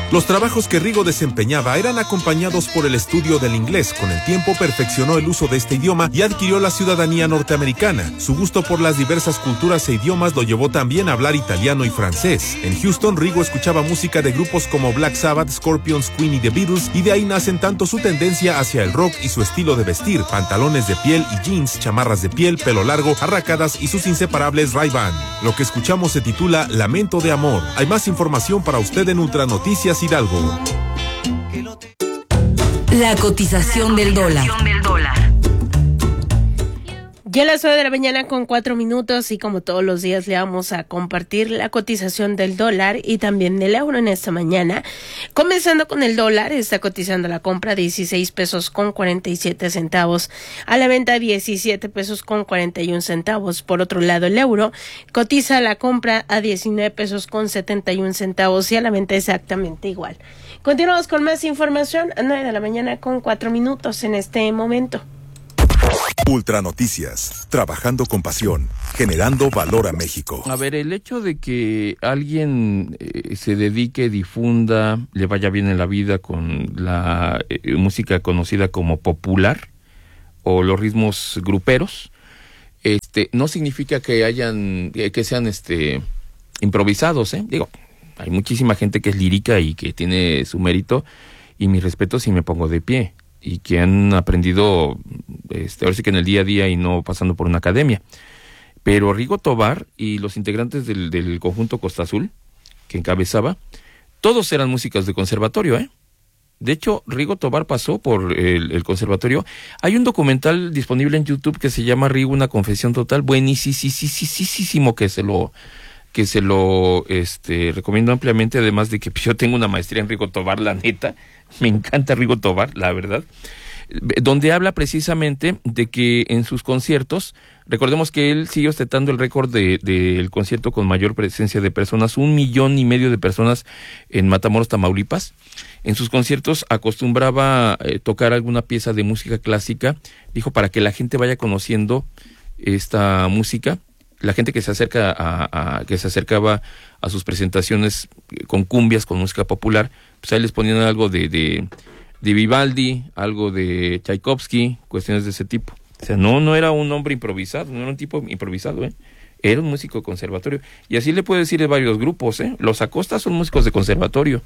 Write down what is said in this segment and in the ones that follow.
Los trabajos que Rigo desempeñaba eran acompañados por el estudio del inglés. Con el tiempo perfeccionó el uso de este idioma y adquirió la ciudadanía norteamericana. Su gusto por las diversas culturas e idiomas lo llevó también a hablar italiano y francés. En Houston, Rigo escuchaba música de grupos como Black Sabbath, Scorpions, Queen y The Beatles, y de ahí nacen tanto su tendencia hacia el rock y su estilo de vestir: pantalones de piel y jeans, chamarras de piel, pelo largo, arracadas y sus inseparables Ray-Ban. Lo que escuchamos se titula Lamento de Amor. Hay más información para usted en Ultra Noticias Hidalgo. La cotización del dólar. Ya a las 9 de la mañana con 4 minutos, y como todos los días le vamos a compartir la cotización del dólar y también del euro en esta mañana. Comenzando con el dólar, está cotizando la compra 16 pesos con 47 centavos, a la venta 17 pesos con 41 centavos. Por otro lado, el euro cotiza la compra a 19 pesos con 71 centavos y a la venta exactamente igual. Continuamos con más información a 9 de la mañana con 4 minutos en este momento. Ultra Noticias, trabajando con pasión, generando valor a México. A ver, el hecho de que alguien se dedique, difunda, le vaya bien en la vida con la música conocida como popular o los ritmos gruperos, no significa que sean improvisados, ¿eh? Hay muchísima gente que es lírica y que tiene su mérito, y mi respeto si me pongo de pie, y que han aprendido ahora sí que en el día a día y no pasando por una academia. Pero Rigo Tobar y los integrantes del conjunto Costa Azul, que encabezaba, todos eran músicos de conservatorio, ¿eh? De hecho, Rigo Tobar pasó por el conservatorio. Hay un documental disponible en YouTube que se llama Rigo, una confesión total, buenísimo, que se lo recomiendo ampliamente, además de que yo tengo una maestría en Rigo Tobar, la neta. Me encanta Rigo Tobar, la verdad, donde habla precisamente de que en sus conciertos, recordemos que él sigue ostentando el récord del concierto con mayor presencia de personas, 1,5 millones de personas en Matamoros, Tamaulipas. En sus conciertos acostumbraba tocar alguna pieza de música clásica, dijo, para que la gente vaya conociendo esta música. La gente que se acercaba a sus presentaciones con cumbias, con música popular, pues ahí les ponían algo de Vivaldi, algo de Tchaikovsky, cuestiones de ese tipo. O sea, no era un hombre improvisado, no era un tipo improvisado, era un músico de conservatorio. Y así le puedo decir de varios grupos, Los Acosta son músicos de conservatorio.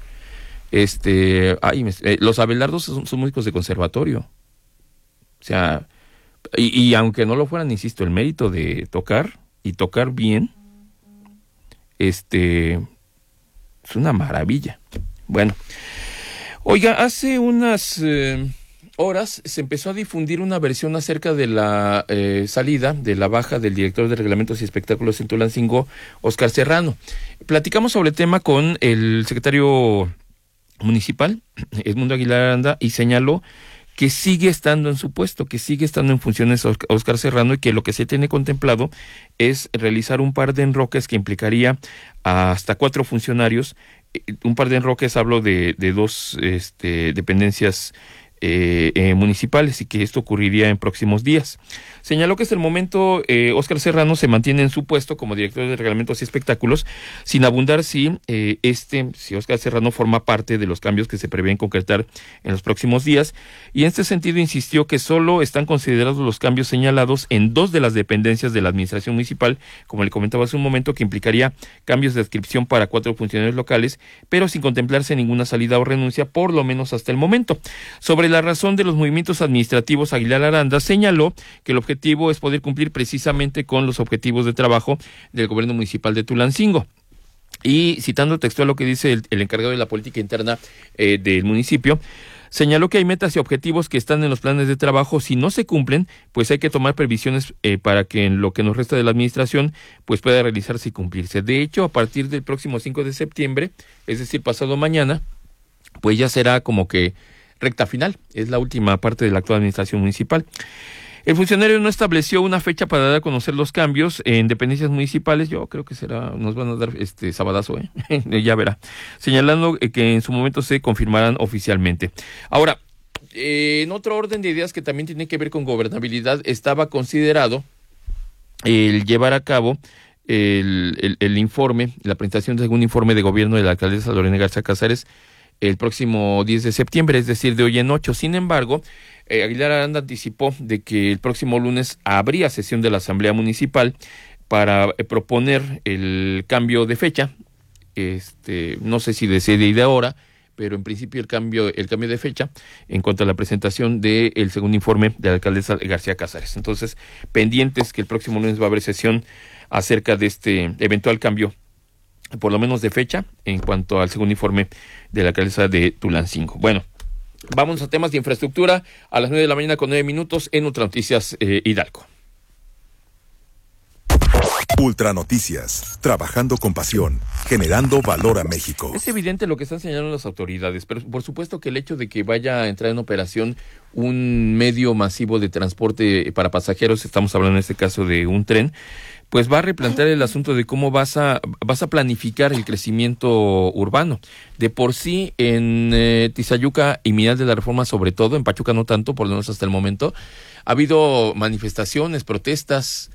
Los Abelardos son músicos de conservatorio. O sea, y aunque no lo fueran, insisto, el mérito de tocar y tocar bien, es una maravilla. Bueno, oiga, hace unas horas se empezó a difundir una versión acerca de la salida, de la baja del director de Reglamentos y Espectáculos en Tulancingo, Óscar Serrano. Platicamos sobre el tema con el secretario municipal, Edmundo Aguilar Aranda, y señaló que sigue estando en su puesto, que sigue estando en funciones Óscar Serrano, y que lo que se tiene contemplado es realizar un par de enroques que implicaría hasta 4 funcionarios. Un par de enroques, hablo de 2 dependencias municipales, y que esto ocurriría en próximos días. Señaló que hasta el momento Óscar Serrano se mantiene en su puesto como director de Reglamentos y Espectáculos, sin abundar si Óscar Serrano forma parte de los cambios que se prevén concretar en los próximos días, y en este sentido insistió que solo están considerados los cambios señalados en 2 de las dependencias de la administración municipal, como le comentaba hace un momento, que implicaría cambios de adscripción para 4 funcionarios locales, pero sin contemplarse ninguna salida o renuncia, por lo menos hasta el momento. Sobre la razón de los movimientos administrativos, Aguilar Aranda señaló que el objetivo es poder cumplir precisamente con los objetivos de trabajo del gobierno municipal de Tulancingo. Y citando textual lo que dice el encargado de la política interna del municipio, señaló que hay metas y objetivos que están en los planes de trabajo. Si no se cumplen, pues hay que tomar previsiones para que en lo que nos resta de la administración pues pueda realizarse y cumplirse. De hecho, a partir del próximo 5 de septiembre, es decir, pasado mañana, pues ya será como que recta final, es la última parte de la actual administración municipal. El funcionario no estableció una fecha para dar a conocer los cambios en dependencias municipales. Yo creo que nos van a dar sabadazo, ya verá, señalando que en su momento se confirmarán oficialmente. Ahora, en otro orden de ideas que también tiene que ver con gobernabilidad, estaba considerado el llevar a cabo el informe, la presentación de algún informe de gobierno de la alcaldesa Lorena García Cázares el próximo 10 de septiembre, es decir, de hoy en 8. Sin embargo, Aguilar Aranda anticipó de que el próximo lunes habría sesión de la Asamblea Municipal para proponer el cambio de fecha. No sé si de sede y de hora, pero en principio el cambio de fecha en cuanto a la presentación del segundo informe de la alcaldesa García Cázares. Entonces, pendientes que el próximo lunes va a haber sesión acerca de este eventual cambio, por lo menos de fecha, en cuanto al segundo informe de la alcaldesa de Tulancingo. Bueno, vamos a temas de infraestructura a las 9 de la mañana con 9 minutos en Ultra Noticias Hidalgo. Ultra Noticias, trabajando con pasión, generando valor a México. Es evidente lo que están señalando las autoridades, pero por supuesto que el hecho de que vaya a entrar en operación un medio masivo de transporte para pasajeros, estamos hablando en este caso de un tren, pues va a replantear el asunto de cómo vas a planificar el crecimiento urbano. De por sí, en Tizayuca y Miral de la Reforma, sobre todo, en Pachuca no tanto, por lo menos hasta el momento, ha habido manifestaciones, protestas,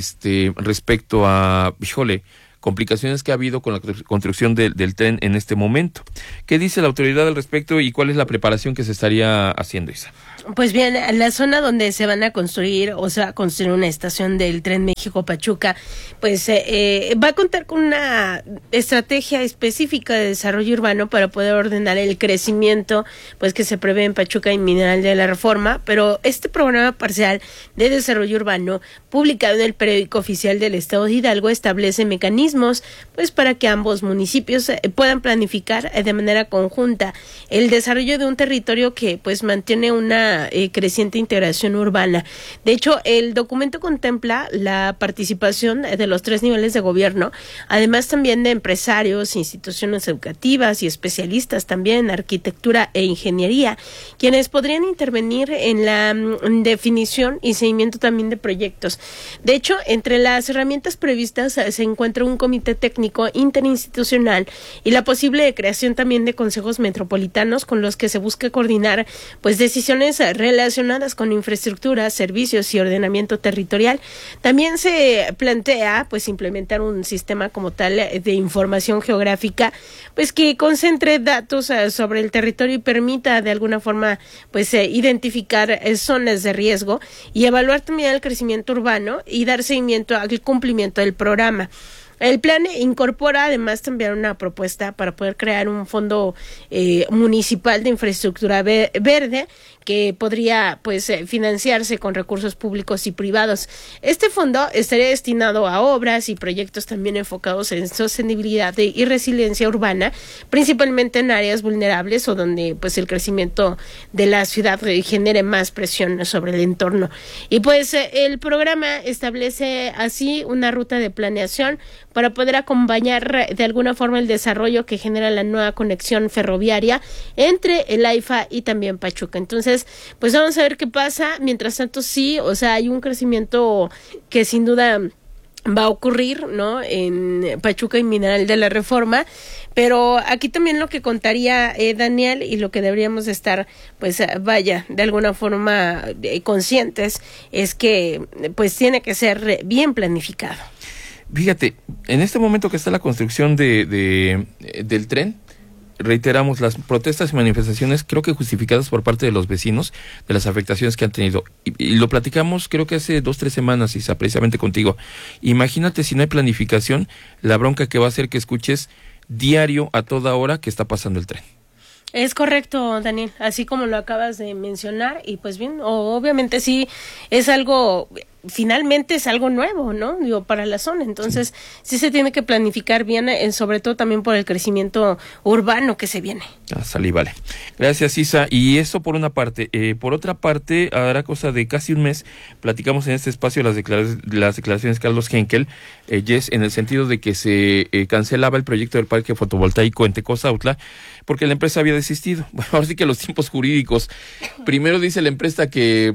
respecto a, complicaciones que ha habido con la construcción del tren en este momento. ¿Qué dice la autoridad al respecto y cuál es la preparación que se estaría haciendo, Isa? Pues bien, la zona donde se van a construir o se va a construir una estación del Tren México-Pachuca, pues va a contar con una estrategia específica de desarrollo urbano para poder ordenar el crecimiento pues que se prevé en Pachuca y Mineral de la Reforma, pero este programa parcial de desarrollo urbano publicado en el periódico oficial del Estado de Hidalgo establece mecanismos pues para que ambos municipios puedan planificar de manera conjunta el desarrollo de un territorio que pues mantiene una creciente integración urbana. De hecho, el documento contempla la participación de los 3 niveles de gobierno, además también de empresarios, instituciones educativas y especialistas también en arquitectura e ingeniería, quienes podrían intervenir en la definición y seguimiento también de proyectos. De hecho, entre las herramientas previstas se encuentra un comité técnico interinstitucional y la posible creación también de consejos metropolitanos con los que se busca coordinar pues decisiones relacionadas con infraestructura, servicios y ordenamiento territorial. También se plantea pues implementar un sistema como tal de información geográfica pues que concentre datos sobre el territorio y permita de alguna forma pues identificar zonas de riesgo y evaluar también el crecimiento urbano y dar seguimiento al cumplimiento del programa. El plan incorpora además también una propuesta para poder crear un fondo municipal de infraestructura verde que podría pues financiarse con recursos públicos y privados. Este fondo estaría destinado a obras y proyectos también enfocados en sostenibilidad y resiliencia urbana, principalmente en áreas vulnerables o donde pues el crecimiento de la ciudad genere más presión sobre el entorno. Y pues el programa establece así una ruta de planeación para poder acompañar de alguna forma el desarrollo que genera la nueva conexión ferroviaria entre el AIFA y también Pachuca. Entonces, pues vamos a ver qué pasa. Mientras tanto, sí, o sea, hay un crecimiento que sin duda va a ocurrir, ¿no? En Pachuca y Mineral de la Reforma, pero aquí también lo que contaría Daniel y lo que deberíamos estar, pues vaya, de alguna forma conscientes, es que pues tiene que ser bien planificado. Fíjate, en este momento que está la construcción del tren, reiteramos las protestas y manifestaciones, creo que justificadas por parte de los vecinos, de las afectaciones que han tenido. Y lo platicamos creo que hace 2-3 semanas, Isa, precisamente contigo. Imagínate si no hay planificación, la bronca que va a hacer que escuches diario a toda hora que está pasando el tren. Es correcto, Daniel, así como lo acabas de mencionar, y pues bien, sí es algo, finalmente es algo nuevo, ¿no? Digo, para la zona, entonces sí se tiene que planificar bien, sobre todo también por el crecimiento urbano que se viene. Salí, vale. Gracias, Isa. Y eso por una parte. Por otra parte, hará cosa de casi un mes, platicamos en este espacio las declaraciones de Carlos Henkel, Jess, en el sentido de que se cancelaba el proyecto del parque fotovoltaico en Tecozautla, porque la empresa había desistido. Bueno, ahora sí que los tiempos jurídicos. Primero dice la empresa que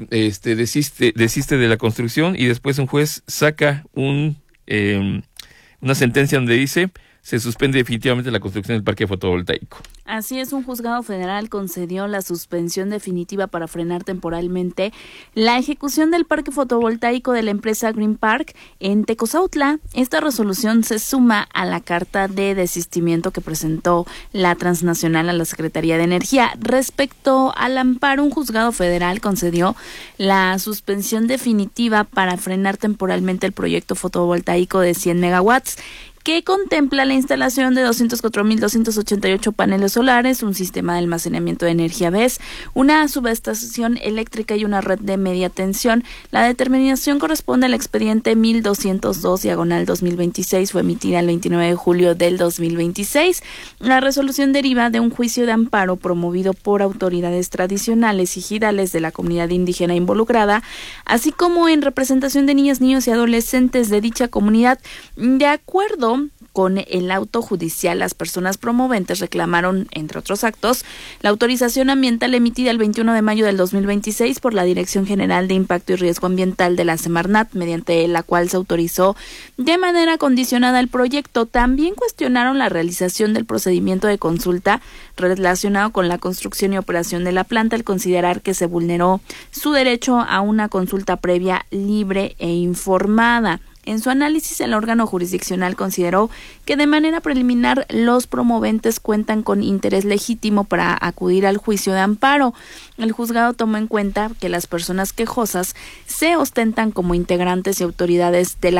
desiste de la construcción y después un juez saca una sentencia donde dice se suspende definitivamente la construcción del parque fotovoltaico. Así es, un juzgado federal concedió la suspensión definitiva para frenar temporalmente la ejecución del parque fotovoltaico de la empresa Green Park en Tecozautla. Esta resolución se suma a la carta de desistimiento que presentó la transnacional a la Secretaría de Energía. Respecto al amparo, un juzgado federal concedió la suspensión definitiva para frenar temporalmente el proyecto fotovoltaico de 100 megawatts que contempla la instalación de 204.288 paneles solares, un sistema de almacenamiento de energía BESS, una subestación eléctrica y una red de media tensión. La determinación corresponde al expediente 1202/2026, fue emitida el 29 de julio del 2026. La resolución deriva de un juicio de amparo promovido por autoridades tradicionales y ejidales de la comunidad indígena involucrada, así como en representación de niñas, niños y adolescentes de dicha comunidad. De acuerdo con el auto judicial, las personas promoventes reclamaron, entre otros actos, la autorización ambiental emitida el 21 de mayo del 2026 por la Dirección General de Impacto y Riesgo Ambiental de la Semarnat, mediante la cual se autorizó de manera condicionada el proyecto. También cuestionaron la realización del procedimiento de consulta relacionado con la construcción y operación de la planta, al considerar que se vulneró su derecho a una consulta previa, libre e informada. En su análisis, el órgano jurisdiccional consideró que de manera preliminar los promoventes cuentan con interés legítimo para acudir al juicio de amparo. El juzgado tomó en cuenta que las personas quejosas se ostentan como integrantes y autoridades de la